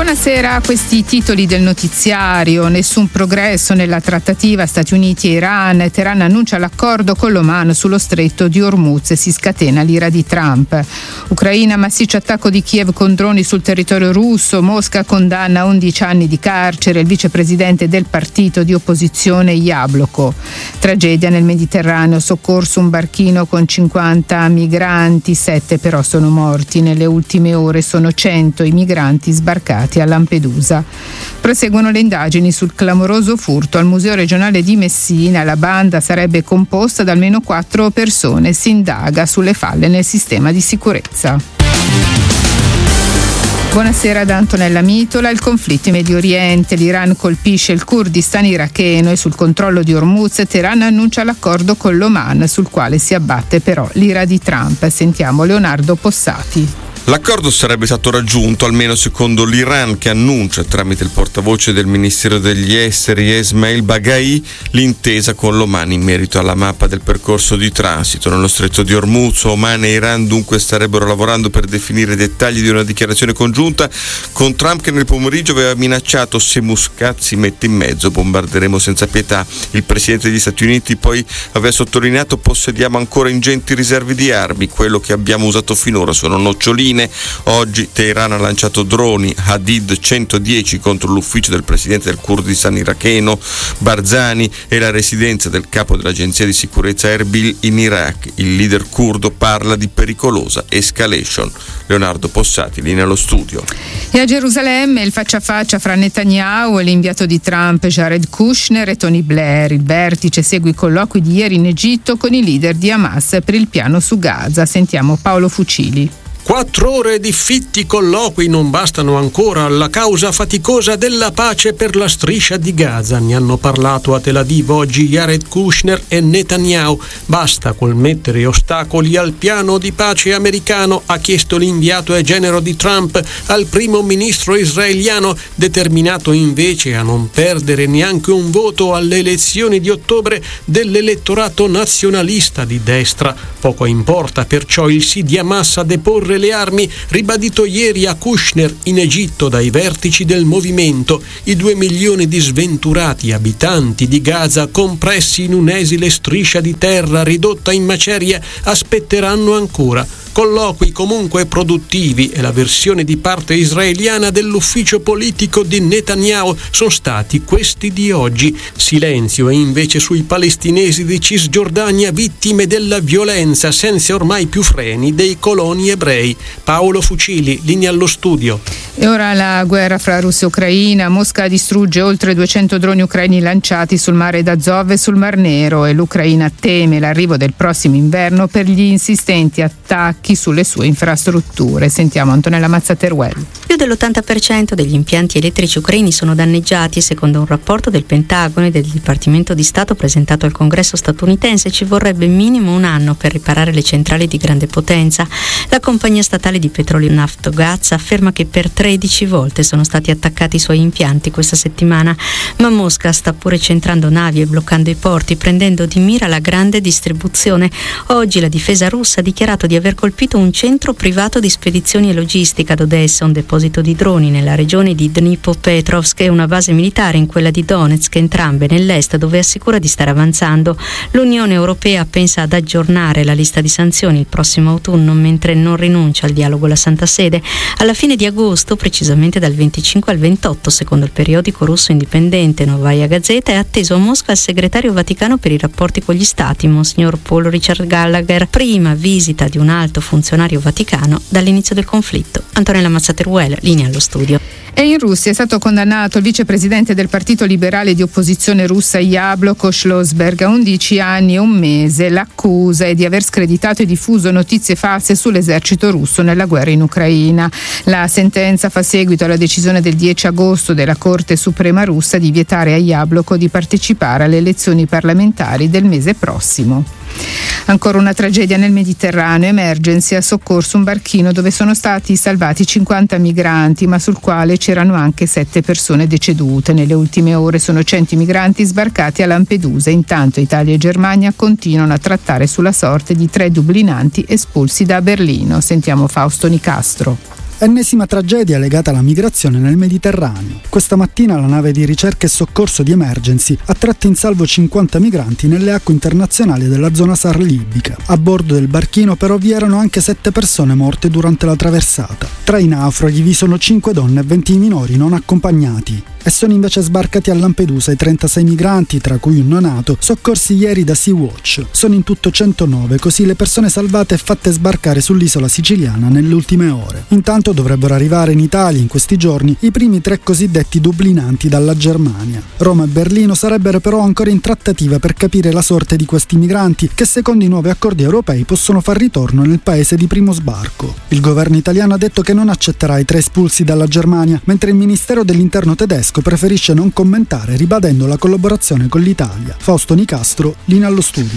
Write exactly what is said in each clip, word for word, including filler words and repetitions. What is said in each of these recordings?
Buonasera, a questi titoli del notiziario. Nessun progresso nella trattativa Stati Uniti e Iran. Teheran annuncia l'accordo con l'Oman sullo stretto di Hormuz e si scatena l'ira di Trump. Ucraina, massiccio attacco di Kiev con droni sul territorio russo. Mosca condanna undici anni di carcere il vicepresidente del partito di opposizione Jabloko. Tragedia nel Mediterraneo, soccorso un barchino con cinquanta migranti, sette però sono morti. Nelle ultime ore sono cento i migranti sbarcati a Lampedusa. Proseguono le indagini sul clamoroso furto al Museo regionale di Messina. La banda sarebbe composta da almeno quattro persone. Si indaga sulle falle nel sistema di sicurezza. Buonasera da Antonella Mitola. Il conflitto in Medio Oriente, l'Iran colpisce il Kurdistan iracheno e sul controllo di Hormuz Teheran annuncia l'accordo con l'Oman, sul quale si abbatte però l'ira di Trump. Sentiamo Leonardo Possati. L'accordo sarebbe stato raggiunto, almeno secondo l'Iran, che annuncia tramite il portavoce del Ministero degli Esteri Esmail Baghai l'intesa con l'Oman in merito alla mappa del percorso di transito nello stretto di Hormuz. Oman e Iran dunque starebbero lavorando per definire i dettagli di una dichiarazione congiunta, con Trump che nel pomeriggio aveva minacciato: se Muscat si mette in mezzo bombarderemo senza pietà. Il presidente degli Stati Uniti poi aveva sottolineato: possediamo ancora ingenti riserve di armi, quello che abbiamo usato finora sono noccioline. Oggi Teheran ha lanciato droni Hadid centodieci contro l'ufficio del presidente del Kurdistan iracheno Barzani e la residenza del capo dell'agenzia di sicurezza Erbil in Iraq. Il leader curdo parla di pericolosa escalation. Leonardo Possati, linea allo studio. E a Gerusalemme il faccia a faccia fra Netanyahu e l'inviato di Trump Jared Kushner e Tony Blair. Il vertice segue i colloqui di ieri in Egitto con i leader di Hamas per il piano su Gaza. Sentiamo Paolo Fucili. Quattro ore di fitti colloqui non bastano ancora alla causa faticosa della pace per la striscia di Gaza. Ne hanno parlato a Tel Aviv oggi Jared Kushner e Netanyahu. Basta col mettere ostacoli al piano di pace americano, ha chiesto l'inviato e genero di Trump al primo ministro israeliano, determinato invece a non perdere neanche un voto alle elezioni di ottobre dell'elettorato nazionalista di destra. Poco importa perciò il sì di Hamas a deporre le armi, ribadito ieri a Kushner in Egitto dai vertici del movimento. I due milioni di sventurati abitanti di Gaza, compressi in un'esile striscia di terra ridotta in macerie, aspetteranno ancora. Colloqui comunque produttivi e la versione di parte israeliana dell'ufficio politico di Netanyahu sono stati questi di oggi. Silenzio è invece sui palestinesi di Cisgiordania, vittime della violenza senza ormai più freni dei coloni ebrei. Paolo Fucili, linea allo studio. E ora la guerra fra Russia e Ucraina. Mosca distrugge oltre duecento droni ucraini lanciati sul mare d'Azov e sul Mar Nero e l'Ucraina teme l'arrivo del prossimo inverno per gli insistenti attacchi sulle sue infrastrutture. Sentiamo Antonella Mazzateruel. Più dell'ottanta per cento degli impianti elettrici ucraini sono danneggiati. Secondo un rapporto del Pentagono e del Dipartimento di Stato presentato al Congresso statunitense, ci vorrebbe minimo un anno per riparare le centrali di grande potenza. La compagnia statale di petrolio Naftogaz afferma che per tredici volte sono stati attaccati i suoi impianti questa settimana, ma Mosca sta pure centrando navi e bloccando i porti, prendendo di mira la grande distribuzione. Oggi la difesa russa ha dichiarato di aver colpito un centro privato di spedizioni e logistica ad Odessa, un deposito di droni nella regione di Dnipropetrovsk e una base militare in quella di Donetsk, entrambe nell'est, dove assicura di stare avanzando. L'Unione Europea pensa ad aggiornare la lista di sanzioni il prossimo autunno, mentre non rinuncia al dialogo alla Santa Sede. Alla fine di agosto, precisamente dal venticinque al ventotto, secondo il periodico russo indipendente Novaya Gazeta, è atteso a Mosca il segretario vaticano per i rapporti con gli stati, Monsignor Paul Richard Gallagher, prima visita di un alto funzionario vaticano dall'inizio del conflitto. Antonella Mazzateruel, linea allo studio. E in Russia è stato condannato il vicepresidente del partito liberale di opposizione russa Jabloko Shlosberg a undici anni e un mese. L'accusa è di aver screditato e diffuso notizie false sull'esercito russo nella guerra in Ucraina. La sentenza fa seguito alla decisione del dieci agosto della Corte Suprema russa di vietare a Jabloko di partecipare alle elezioni parlamentari del mese prossimo. Ancora una tragedia nel Mediterraneo. Emergency ha soccorso un barchino dove sono stati salvati cinquanta migranti, ma sul quale c'erano anche sette persone decedute. Nelle ultime ore sono cento migranti sbarcati a Lampedusa. Intanto Italia e Germania continuano a trattare sulla sorte di tre dublinanti espulsi da Berlino. Sentiamo Fausto Nicastro. Ennesima tragedia legata alla migrazione nel Mediterraneo. Questa mattina la nave di ricerca e soccorso di Emergency ha tratto in salvo cinquanta migranti nelle acque internazionali della zona S A R libica. A bordo del barchino però vi erano anche sette persone morte durante la traversata. Tra i naufraghi vi sono cinque donne e venti minori non accompagnati. E sono invece sbarcati a Lampedusa i trentasei migranti, tra cui un neonato, soccorsi ieri da Sea-Watch. Sono in tutto centonove, così le persone salvate e fatte sbarcare sull'isola siciliana nelle ultime ore. Intanto dovrebbero arrivare in Italia in questi giorni i primi tre cosiddetti dublinanti dalla Germania. Roma e Berlino sarebbero però ancora in trattativa per capire la sorte di questi migranti che secondo i nuovi accordi europei possono far ritorno nel paese di primo sbarco. Il governo italiano ha detto che non accetterà i tre espulsi dalla Germania, mentre il Ministero dell'Interno tedesco preferisce non commentare, ribadendo la collaborazione con l'Italia. Fausto Nicastro, linea allo studio.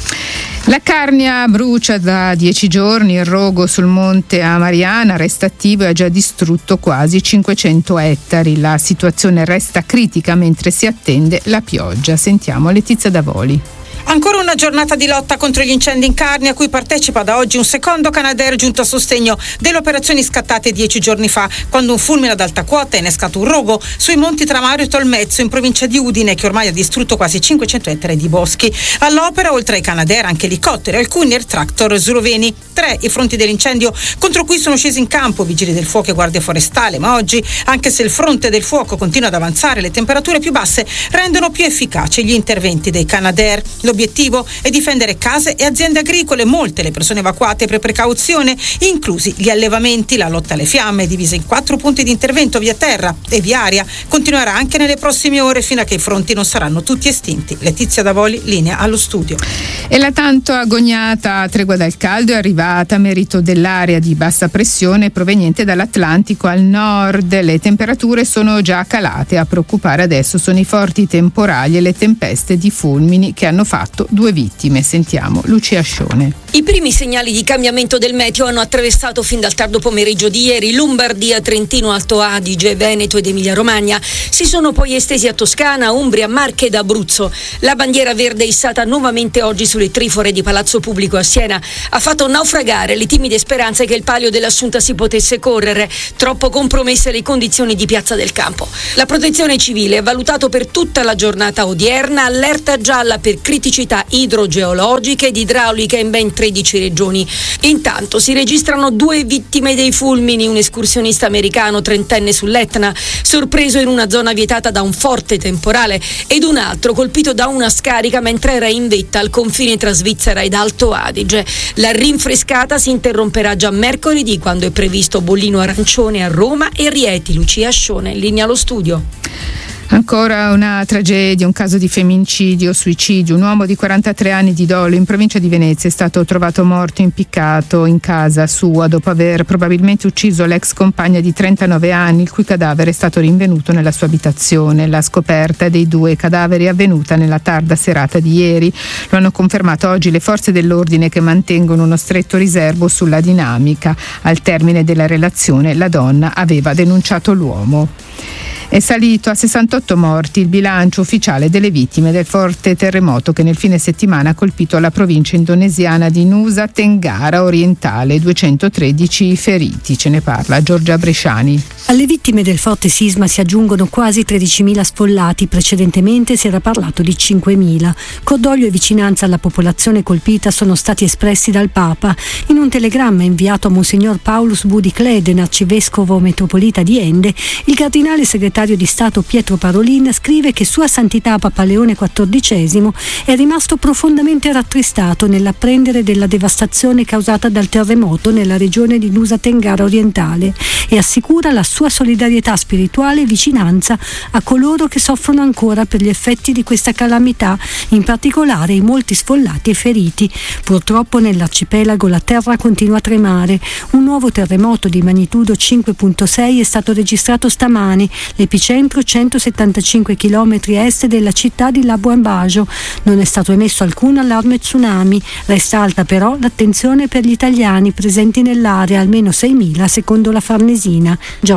La Carnia brucia da dieci giorni, il rogo sul monte a Mariana resta attivo e ha già distrutto quasi cinquecento ettari. La situazione resta critica mentre si attende la pioggia. Sentiamo Letizia Davoli. Ancora una giornata di lotta contro gli incendi in Carnia a cui partecipa da oggi un secondo Canadair giunto a sostegno delle operazioni scattate dieci giorni fa, quando un fulmine ad alta quota ha innescato un rogo sui monti tra Mario e Tolmezzo in provincia di Udine, che ormai ha distrutto quasi cinquecento ettari di boschi. All'opera, oltre ai Canadair, anche elicotteri, alcuni air tractor sloveni. Tre i fronti dell'incendio contro cui sono scesi in campo vigili del fuoco e guardia forestale, ma oggi, anche se il fronte del fuoco continua ad avanzare, le temperature più basse rendono più efficaci gli interventi dei Canadair. L'obiettivo è difendere case e aziende agricole, molte le persone evacuate per precauzione, inclusi gli allevamenti. La lotta alle fiamme, divisa in quattro punti di intervento via terra e via aria, continuerà anche nelle prossime ore fino a che i fronti non saranno tutti estinti. Letizia Davoli, linea allo studio. E la tanto agognata tregua dal caldo è arrivata a merito dell'area di bassa pressione proveniente dall'Atlantico al nord. Le temperature sono già calate. A preoccupare adesso sono i forti temporali e le tempeste di fulmini che hanno fatto due vittime. Sentiamo Lucia Ascione. I primi segnali di cambiamento del meteo hanno attraversato fin dal tardo pomeriggio di ieri Lombardia, Trentino, Alto Adige, Veneto ed Emilia-Romagna. Si sono poi estesi a Toscana, Umbria, Marche ed Abruzzo. La bandiera verde issata nuovamente oggi sulle trifore di Palazzo Pubblico a Siena ha fatto naufragare le timide speranze che il palio dell'Assunta si potesse correre, troppo compromesse le condizioni di Piazza del Campo. La Protezione Civile ha valutato per tutta la giornata odierna allerta gialla per criticità idrogeologiche ed idrauliche in ben tredici regioni. Intanto si registrano due vittime dei fulmini, un escursionista americano trentenne sull'Etna, sorpreso in una zona vietata da un forte temporale, ed un altro colpito da una scarica mentre era in vetta al confine tra Svizzera ed Alto Adige. La rinfrescata si interromperà già mercoledì, quando è previsto bollino arancione a Roma e Rieti. Lucia Ascione, linea allo studio. Ancora una tragedia, un caso di femminicidio, suicidio. Un uomo di quarantatré anni di Dolo in provincia di Venezia è stato trovato morto impiccato in casa sua dopo aver probabilmente ucciso l'ex compagna di trentanove anni, il cui cadavere è stato rinvenuto nella sua abitazione. La scoperta dei due cadaveri è avvenuta nella tarda serata di ieri. Lo hanno confermato oggi le forze dell'ordine, che mantengono uno stretto riservo sulla dinamica. Al termine della relazione la donna aveva denunciato l'uomo. È salito a sessantotto morti il bilancio ufficiale delle vittime del forte terremoto che nel fine settimana ha colpito la provincia indonesiana di Nusa Tenggara Orientale, duecentotredici feriti. Ce ne parla Giorgia Bresciani. Alle vittime del forte sisma si aggiungono quasi tredicimila sfollati, precedentemente si era parlato di cinquemila. Cordoglio e vicinanza alla popolazione colpita sono stati espressi dal Papa. In un telegramma inviato a Monsignor Paulus Budi Kleden, arcivescovo metropolita di Ende, il cardinale segretario di Stato Pietro Parolin scrive che Sua Santità Papa Leone quattordicesimo è rimasto profondamente rattristato nell'apprendere della devastazione causata dal terremoto nella regione di Nusa Tenggara Orientale e assicura la sua solidarietà spirituale e vicinanza a coloro che soffrono ancora per gli effetti di questa calamità, in particolare i molti sfollati e feriti. Purtroppo nell'arcipelago la terra continua a tremare. Un nuovo terremoto di magnitudo cinque virgola sei è stato registrato stamani, l'epicentro centosettantacinque chilometri a est della città di Labuan Bajo. Non è stato emesso alcun allarme tsunami. Resta alta però l'attenzione per gli italiani presenti nell'area, almeno seimila secondo la Farnesina. Giorgia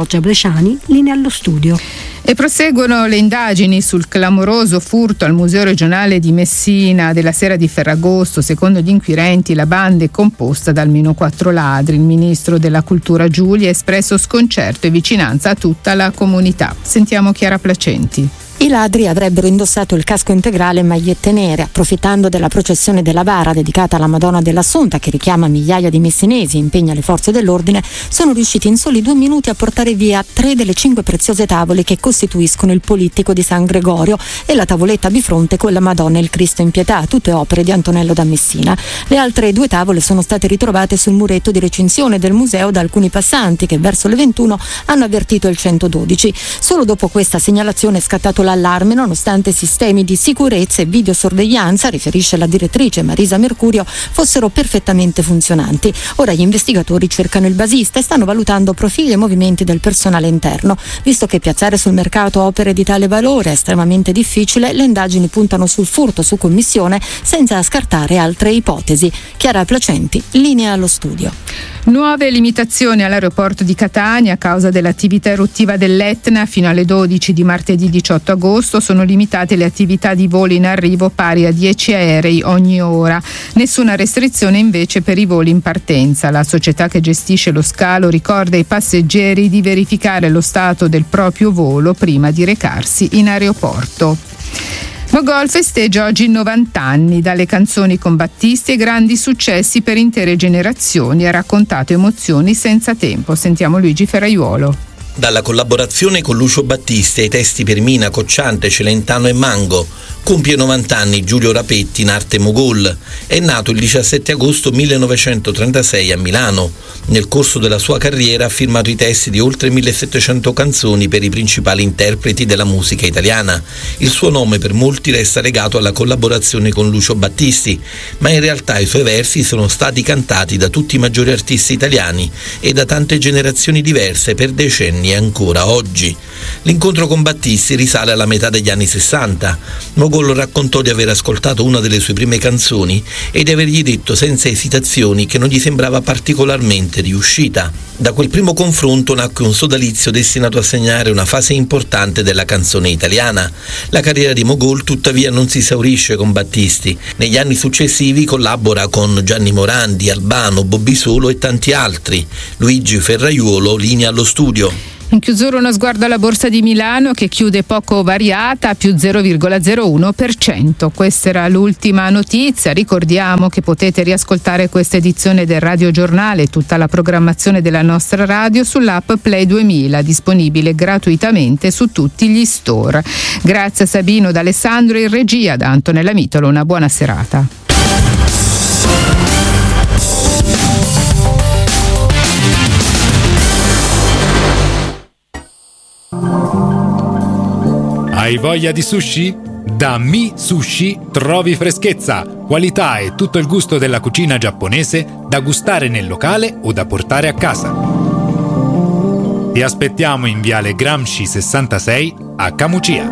Giorgia Bresciani, linea allo studio. E proseguono le indagini sul clamoroso furto al Museo regionale di Messina della sera di Ferragosto. Secondo gli inquirenti la banda è composta da almeno quattro ladri. Il ministro della Cultura Giulia ha espresso sconcerto e vicinanza a tutta la comunità. Sentiamo Chiara Placenti. I ladri avrebbero indossato il casco integrale e magliette nere, approfittando della processione della Vara dedicata alla Madonna dell'Assunta, che richiama migliaia di messinesi e impegna le forze dell'ordine. Sono riusciti in soli due minuti a portare via tre delle cinque preziose tavole che costituiscono il Polittico di San Gregorio e la tavoletta bifronte con la Madonna e il Cristo in pietà, tutte opere di Antonello da Messina. Le altre due tavole sono state ritrovate sul muretto di recinzione del museo da alcuni passanti che verso le ventuno hanno avvertito il centododici. Solo dopo questa segnalazione è scattato l'allarme, nonostante sistemi di sicurezza e videosorveglianza, riferisce la direttrice Marisa Mercurio, fossero perfettamente funzionanti. Ora gli investigatori cercano il basista e stanno valutando profili e movimenti del personale interno. Visto che piazzare sul mercato opere di tale valore è estremamente difficile, le indagini puntano sul furto su commissione senza scartare altre ipotesi. Chiara Placenti, linea allo studio. Nuove limitazioni all'aeroporto di Catania a causa dell'attività eruttiva dell'Etna. Fino alle dodici di martedì diciotto agosto sono limitate le attività di voli in arrivo pari a dieci aerei ogni ora. Nessuna restrizione invece per i voli in partenza. La società che gestisce lo scalo ricorda ai passeggeri di verificare lo stato del proprio volo prima di recarsi in aeroporto. Mogol festeggia oggi novanta anni, dalle canzoni con Battisti e grandi successi per intere generazioni. Ha raccontato emozioni senza tempo. Sentiamo Luigi Ferraiuolo. Dalla collaborazione con Lucio Battisti ai testi per Mina, Cocciante, Celentano e Mango, compie novanta anni Giulio Rapetti in arte Mogol. È nato il diciassette agosto millenovecentotrentasei a Milano. Nel corso della sua carriera ha firmato i testi di oltre millesettecento canzoni per i principali interpreti della musica italiana. Il suo nome per molti resta legato alla collaborazione con Lucio Battisti, ma in realtà i suoi versi sono stati cantati da tutti i maggiori artisti italiani e da tante generazioni diverse per decenni e ancora oggi. L'incontro con Battisti risale alla metà degli anni sessanta. Mogol raccontò di aver ascoltato una delle sue prime canzoni e di avergli detto senza esitazioni che non gli sembrava particolarmente riuscita. Da quel primo confronto nacque un sodalizio destinato a segnare una fase importante della canzone italiana. La carriera di Mogol tuttavia non si esaurisce con Battisti. Negli anni successivi collabora con Gianni Morandi, Albano, Bobby Solo e tanti altri. Luigi Ferraiuolo, linea allo studio. In chiusura uno sguardo alla borsa di Milano che chiude poco variata a più zero virgola zero uno per cento. Questa era l'ultima notizia. Ricordiamo che potete riascoltare questa edizione del Radio Giornale e tutta la programmazione della nostra radio sull'app Play duemila, disponibile gratuitamente su tutti gli store. Grazie a Sabino D'Alessandro in regia, da Antonella Mitolo. Una buona serata. Hai voglia di sushi? Da Mi Sushi trovi freschezza, qualità e tutto il gusto della cucina giapponese da gustare nel locale o da portare a casa. Ti aspettiamo in Viale Gramsci sessantasei a Camucia.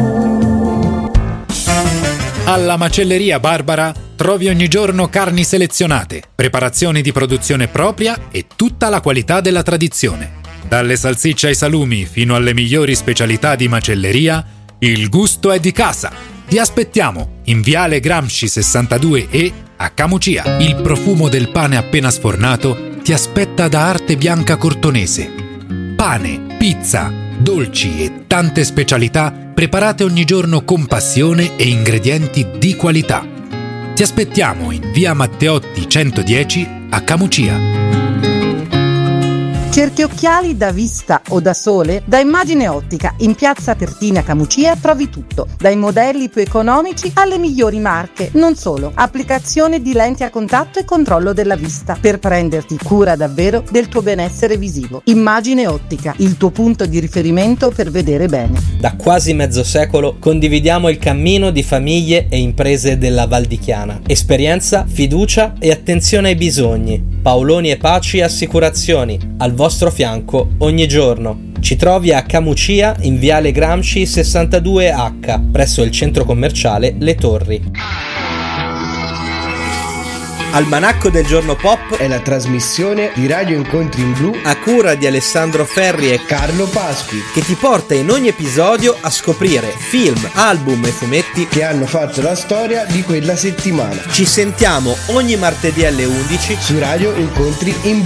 Alla Macelleria Barbara trovi ogni giorno carni selezionate, preparazioni di produzione propria e tutta la qualità della tradizione. Dalle salsicce ai salumi fino alle migliori specialità di macelleria, il gusto è di casa. Ti aspettiamo in Viale Gramsci sessantadue E a Camucia. Il profumo del pane appena sfornato ti aspetta da Arte Bianca Cortonese. Pane, pizza, dolci e tante specialità preparate ogni giorno con passione e ingredienti di qualità. Ti aspettiamo in Via Matteotti centodieci a Camucia. Cerchi occhiali da vista o da sole? Da Immagine Ottica, in piazza Pertina Camucia trovi tutto, dai modelli più economici alle migliori marche. Non solo, applicazione di lenti a contatto e controllo della vista, per prenderti cura davvero del tuo benessere visivo. Immagine Ottica, il tuo punto di riferimento per vedere bene. Da quasi mezzo secolo condividiamo il cammino di famiglie e imprese della Val di Chiana. Esperienza, fiducia e attenzione ai bisogni. Paoloni e Paci Assicurazioni, al vostro fianco ogni giorno. Ci trovi a Camucia in Viale Gramsci sessantadue H, presso il centro commerciale Le Torri. Almanacco del Giorno Pop è la trasmissione di Radio Incontri in Blu a cura di Alessandro Ferri e Carlo Pasqui, che ti porta in ogni episodio a scoprire film, album e fumetti che hanno fatto la storia di quella settimana. Ci sentiamo ogni martedì alle undici su Radio Incontri in Blu.